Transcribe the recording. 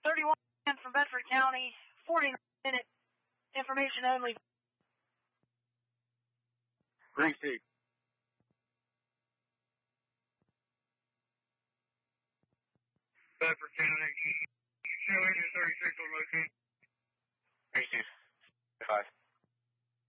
31 from Bedford County, 40-minute information only. Green Sea. Bedford County, show 36 on location.